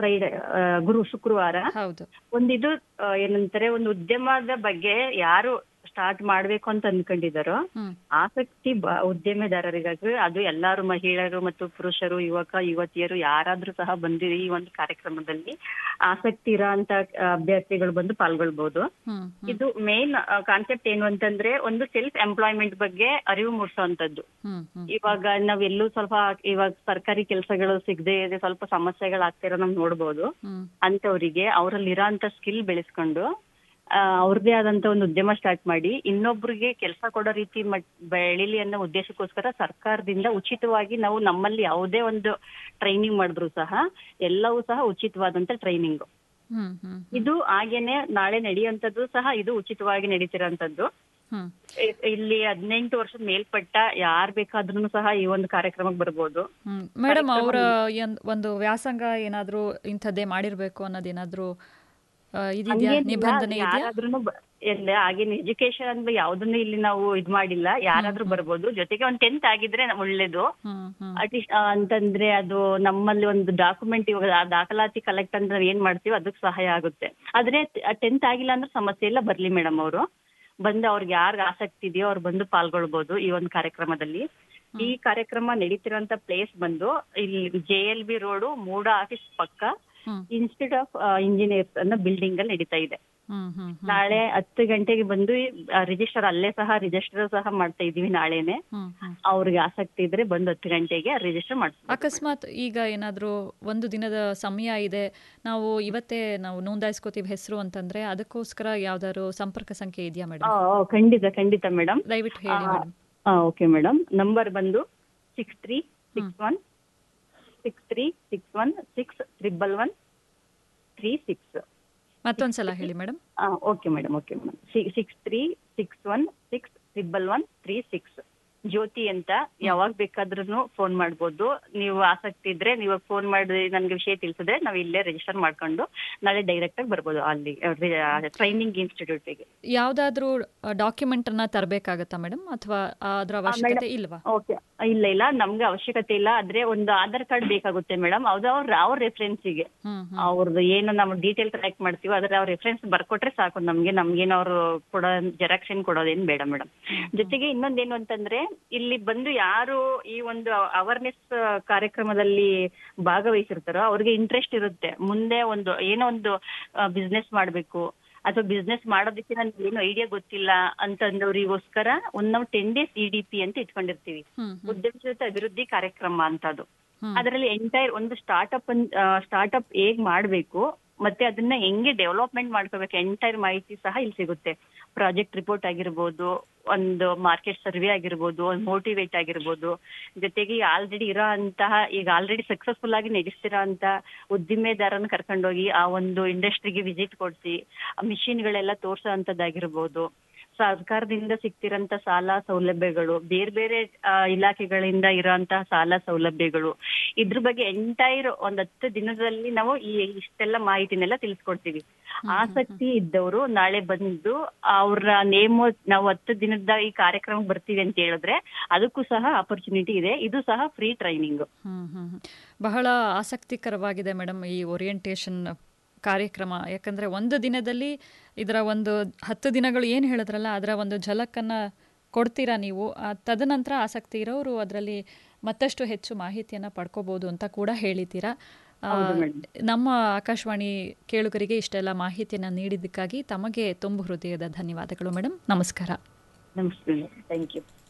Friday ಶುಕ್ರವಾರ ಹೌದು. ಒಂದಿದು ಏನಂತಾರೆ, ಒಂದು ಉದ್ಯಮದ ಬಗ್ಗೆ ಯಾರು ಸ್ಟಾರ್ಟ್ ಮಾಡ್ಬೇಕು ಅಂತ ಅನ್ಕೊಂಡಿದಾರೋ ಆಸಕ್ತಿ ಉದ್ಯಮೆದಾರರಿಗಾಗಿ, ಅದು ಎಲ್ಲಾರು ಮಹಿಳೆಯರು ಮತ್ತು ಪುರುಷರು, ಯುವತಿಯರು ಯಾರಾದ್ರೂ ಸಹ ಬಂದಿರಿ ಈ ಒಂದು ಕಾರ್ಯಕ್ರಮದಲ್ಲಿ ಆಸಕ್ತಿ ಇರೋ ಅಂತ ಅಭ್ಯರ್ಥಿಗಳು ಬಂದು ಪಾಲ್ಗೊಳ್ಬಹುದು. ಇದು ಮೇನ್ ಕಾನ್ಸೆಪ್ಟ್ ಏನು ಅಂತಂದ್ರೆ, ಒಂದು ಸೆಲ್ಫ್ ಎಂಪ್ಲಾಯ್ಮೆಂಟ್ ಬಗ್ಗೆ ಅರಿವು ಮೂಡಿಸುವಂತದ್ದು. ಇವಾಗ ನಾವೆಲ್ಲೂ ಇವಾಗ ಸರ್ಕಾರಿ ಕೆಲಸಗಳು ಸಿಗದೆ ಸ್ವಲ್ಪ ಸಮಸ್ಯೆಗಳಾಗ್ತಿರೋ ನಾವು ನೋಡ್ಬೋದು. ಅಂತವರಿಗೆ ಅವರಲ್ಲಿರೋ ಅಂತ ಸ್ಕಿಲ್ ಬೆಳೆಸ್ಕೊಂಡು ಅವ್ರದೇ ಆದಂತ ಒಂದು ಉದ್ಯಮ ಸ್ಟಾರ್ಟ್ ಮಾಡಿ ಇನ್ನೊಬ್ರಿಗೆ ಕೆಲಸ ಕೊಡೋ ರೀತಿ ಬೆಳಿಲಿ ಅನ್ನೋ ಉದ್ದೇಶಕ್ಕೋಸ್ಕರ ಸರ್ಕಾರದಿಂದ ಉಚಿತವಾಗಿ ನಾವು ನಮ್ಮಲ್ಲಿ ಯಾವುದೇ ಒಂದು ಟ್ರೈನಿಂಗ್ ಮಾಡಿದ್ರು ಸಹ ಎಲ್ಲವೂ ಸಹ ಉಚಿತವಾದಂತ ಟ್ರೈನಿಂಗ್. ಇದು ಹಾಗೇನೆ ನಾಳೆ ನಡೆಯುವಂತದ್ದು ಸಹ ಇದು ಉಚಿತವಾಗಿ ನಡೀತಿರೋಂಥದ್ದು. ಇಲ್ಲಿ 18 ವರ್ಷದ ಮೇಲ್ಪಟ್ಟ ಯಾರ್ ಬೇಕಾದ್ರೂ ಸಹ ಈ ಒಂದು ಕಾರ್ಯಕ್ರಮಕ್ಕೆ ಬರ್ಬೋದು. ಮೇಡಮ್, ಅವರ ಒಂದು ವ್ಯಾಸಂಗ ಏನಾದ್ರೂ ಇಂಥದ್ದೇ ಮಾಡಿರ್ಬೇಕು ಅನ್ನೋದೇನಾದ್ರೂ ನಿಬಂಧನೆ ಇದೆಯಾ? ಹಾಗೇನು ಎಜುಕೇಶನ್ ಅಂದ್ರೆ ಯಾವ್ದನ್ನು ಇಲ್ಲಿ ನಾವು ಇದ್ ಮಾಡಿಲ್ಲ, ಯಾರಾದ್ರೂ ಬರ್ಬೋದು. ಜೊತೆಗೆ ಒಂದು 10th ಆಗಿದ್ರೆ ಒಳ್ಳೇದು. ಅಟ್ಲೀಸ್ಟ್ ಅಂತಂದ್ರೆ ಅದು ನಮ್ಮಲ್ಲಿ ಒಂದು ಡಾಕ್ಯುಮೆಂಟ್, ಇವಾಗ ದಾಖಲಾತಿ ಕಲೆಕ್ಟ್ ಅಂದ್ರೆ ಏನ್ ಮಾಡ್ತೀವಿ ಅದಕ್ಕೆ ಸಹಾಯ ಆಗುತ್ತೆ. ಆದ್ರೆ 10th ಆಗಿಲ್ಲ ಅಂದ್ರೆ ಸಮಸ್ಯೆ ಇಲ್ಲ, ಬರ್ಲಿ ಮೇಡಮ್. ಅವರು ಬಂದು ಅವ್ರಿಗೆ ಯಾರ್ಗ್ ಆಸಕ್ತಿ ಇದೆಯೋ ಅವ್ರು ಬಂದು ಪಾಲ್ಗೊಳ್ಬಹುದು ಈ ಒಂದು ಕಾರ್ಯಕ್ರಮದಲ್ಲಿ. ಈ ಕಾರ್ಯಕ್ರಮ ನಡೀತಿರೋಂತ ಪ್ಲೇಸ್ ಬಂದು ಇಲ್ಲಿ JLB ರೋಡ್ ಮೂಡ ಆಫೀಸ್ ಪಕ್ಕ ಇನ್ಸ್ಟಿಟ್ಯೂಟ್ ಆಫ್ ಇಂಜಿನಿಯರ್ಸ್ ಅನ್ನೋ ಬಿಲ್ಡಿಂಗ್ ಅಲ್ಲಿ ನಡೀತಾ ಇದೆ. ನಾಳೆ 10 ಗಂಟೆಗೆ ಬಂದು ರಿಜಿಸ್ಟರ್ ಸಹ ಮಾಡ್ತಾ ಇದೀವಿ ನಾಳೆನೆ. ಅವ್ರಿಗೆ ಆಸಕ್ತಿ ಇದ್ರೆ ಬಂದು 10 ಗಂಟೆಗೆ ರಿಜಿಸ್ಟರ್ ಮಾಡ್ತೀವಿ. ಅಕಸ್ಮಾತ್ ಈಗ ಏನಾದ್ರೂ ಒಂದು ದಿನದ ಸಮಯ ಇದೆ, ನಾವು ಇವತ್ತೇ ನೋಂದಾಯಿಸ್ಕೋತೀವಿ ಹೆಸರು ಅಂತಂದ್ರೆ ಅದಕ್ಕೋಸ್ಕರ ಯಾವ್ದಾದ್ರು ಸಂಪರ್ಕ ಸಂಖ್ಯೆ ಇದೆಯಾ ಮೇಡಮ್? ಖಂಡಿತ ಮೇಡಮ್, ದಯವಿಟ್ಟು ಹೇಳಿ ಮೇಡಮ್. ಓಕೆ ಮೇಡಮ್, ನಂಬರ್ ಬಂದು 6361616136. ಮತ್ತೊಂದ್ಸಲ ಹೇಳಿ ಮೇಡಮ್. Okay madam 6361613136. ಜ್ಯೋತಿ ಅಂತ. ಯಾವಾಗ ಬೇಕಾದ್ರೂ ಫೋನ್ ಮಾಡ್ಬೋದು. ನೀವು ಆಸಕ್ತಿ ಇದ್ರೆ ನೀವು ಫೋನ್ ಮಾಡಿ ನನ್ಗೆ ವಿಷಯ ತಿಳಿಸಿದ್ರೆ ನಾವು ಇಲ್ಲೇ ರಿಜಿಸ್ಟರ್ ಮಾಡ್ಕೊಂಡು ನಾಳೆ ಡೈರೆಕ್ಟ್ ಆಗಿ ಬರ್ಬೋದು ಅಲ್ಲಿ ಟ್ರೈನಿಂಗ್ ಇನ್ಸ್ಟಿಟ್ಯೂಟ್ಗೆ. ಯಾವ್ದಾದ್ರು ಡಾಕ್ಯುಮೆಂಟ್ ಅನ್ನ ತರಬೇಕಾಗತ್ತಾ ಮೇಡಮ್, ಅಥವಾ ಅದರ ಅವಶ್ಯಕತೆ ಇಲ್ವಾ? ಓಕೆ, ಇಲ್ಲ ನಮ್ಗೆ ಅವಶ್ಯಕತೆ ಇಲ್ಲ. ಆದ್ರೆ ಒಂದು ಆಧಾರ್ ಕಾರ್ಡ್ ಬೇಕಾಗುತ್ತೆ ಮೇಡಮ್. ಅವ್ರ ರೆಫರೆನ್ಸಿಗೆ ಅವ್ರದ್ದು ಏನು ನಾವು ಡೀಟೇಲ್ ಕಲೆಕ್ಟ್ ಮಾಡ್ತೀವೋ ಅದ್ರ ಅವ್ರ ರೆಫರೆನ್ಸ್ ಬರ್ಕೊಟ್ರೆ ಸಾಕು ನಮ್ಗೇನು ಅವ್ರು ಕೊಡೋ ಜೆರಾಕ್ಸ್ ಏನ್ ಕೊಡೋದೇನು ಬೇಡ ಮೇಡಮ್. ಜೊತೆಗೆ ಇನ್ನೊಂದೇನು ಅಂತಂದ್ರೆ, ಇಲ್ಲಿ ಬಂದು ಯಾರು ಈ ಒಂದು ಅವೇರ್ನೆಸ್ ಕಾರ್ಯಕ್ರಮದಲ್ಲಿ ಭಾಗವಹಿಸಿರ್ತಾರೋ ಅವ್ರಿಗೆ ಇಂಟ್ರೆಸ್ಟ್ ಇರುತ್ತೆ ಮುಂದೆ ಏನೋ ಒಂದು ಬಿಸ್ನೆಸ್ ಮಾಡ್ಬೇಕು ಅಥವಾ ಬಿಸ್ನೆಸ್ ಮಾಡೋದಕ್ಕೆ ನನ್ಗೆ ಏನು ಐಡಿಯಾ ಗೊತ್ತಿಲ್ಲ ಅಂತಂದವ್ರಿಗೋಸ್ಕರ ನಾವು 10 days EDP ಅಂತ ಇಟ್ಕೊಂಡಿರ್ತೀವಿ, ಉದ್ಯಮಶೀಲತೆ ಅಭಿವೃದ್ಧಿ ಕಾರ್ಯಕ್ರಮ ಅಂತದ್ದು. ಅದರಲ್ಲಿ ಎಂಟೈರ್ ಒಂದು ಸ್ಟಾರ್ಟ್ಅಪ್ ಹೇಗ್ ಮಾಡ್ಬೇಕು ಮತ್ತೆ ಅದನ್ನ ಹೆಂಗೆ ಡೆವಲಪ್ಮೆಂಟ್ ಮಾಡ್ಕೋಬೇಕು ಎಂಟೈರ್ ಮಾಹಿತಿ ಸಹ ಇಲ್ಲಿ ಸಿಗುತ್ತೆ. ಪ್ರಾಜೆಕ್ಟ್ ರಿಪೋರ್ಟ್ ಆಗಿರ್ಬೋದು, ಒಂದು ಮಾರ್ಕೆಟ್ ಸರ್ವೆ ಆಗಿರ್ಬೋದು, ಒಂದು ಮೋಟಿವೇಟ್ ಆಗಿರ್ಬೋದು. ಜೊತೆಗೆ ಈಗ ಆಲ್ರೆಡಿ ಸಕ್ಸಸ್ಫುಲ್ ಆಗಿ ನಡೆಸ್ತಿರೋ ಅಂತ ಉದ್ದಿಮೆದಾರನ ಕರ್ಕೊಂಡೋಗಿ ಆ ಒಂದು ಇಂಡಸ್ಟ್ರಿಗೆ ವಿಸಿಟ್ ಕೊಡಿಸಿ ಆ ಮಿಷಿನ್ಗಳೆಲ್ಲ ತೋರ್ಸೋ ಅಂತದ್ದಾಗಿರ್ಬೋದು. ಸರ್ಕಾರದಿಂದ ಸಿಗ್ತಿರೋಂತ ಸಾಲ ಸೌಲಭ್ಯಗಳು, ಬೇರೆ ಇಲಾಖೆಗಳಿಂದ ಇರೋಂತಹ ಸಾಲ ಸೌಲಭ್ಯಗಳು, ಇದ್ರ ಬಗ್ಗೆ ಎಂಟೈರ್ 10 ದಿನದಲ್ಲಿ ನಾವು ಇಷ್ಟೆಲ್ಲ ಮಾಹಿತಿನೆಲ್ಲ ತಿಳಿಸ್ಕೊಡ್ತೀವಿ. ಆಸಕ್ತಿ ಇದ್ದವರು ನಾಳೆ ಬಂದು ಅವ್ರ ನೇಮು ನಾವು 10 ದಿನದ ಈ ಕಾರ್ಯಕ್ರಮಕ್ಕೆ ಬರ್ತೀವಿ ಅಂತ ಹೇಳಿದ್ರೆ ಅದಕ್ಕೂ ಸಹ ಆಪರ್ಚುನಿಟಿ ಇದೆ. ಇದು ಸಹ ಫ್ರೀ ಟ್ರೈನಿಂಗ್. ಬಹಳ ಆಸಕ್ತಿಕರವಾಗಿದೆ ಮೇಡಮ್ ಈ ಓರಿಯೆಂಟೇಷನ್ ಕಾರ್ಯಕ್ರಮ. ಯಾಕಂದರೆ ಒಂದು ದಿನದಲ್ಲಿ ಇದರ ಒಂದು 10 ದಿನಗಳು ಏನು ಹೇಳಿದ್ರಲ್ಲ ಅದರ ಒಂದು ಝಲಕನ್ನು ಕೊಡ್ತೀರಾ ನೀವು. ತದನಂತರ ಆಸಕ್ತಿ ಇರೋರು ಅದರಲ್ಲಿ ಮತ್ತಷ್ಟು ಹೆಚ್ಚು ಮಾಹಿತಿಯನ್ನು ಪಡ್ಕೋಬೋದು ಅಂತ ಕೂಡ ಹೇಳಿದ್ದೀರಾ. ನಮ್ಮ ಆಕಾಶವಾಣಿ ಕೇಳುಗರಿಗೆ ಇಷ್ಟೆಲ್ಲ ಮಾಹಿತಿಯನ್ನು ನೀಡಿದ್ದಕ್ಕಾಗಿ ತಮಗೆ ತುಂಬು ಹೃದಯದ ಧನ್ಯವಾದಗಳು ಮೇಡಮ್. ನಮಸ್ಕಾರ. ನಮಸ್ತೆ, ಥ್ಯಾಂಕ್ ಯು.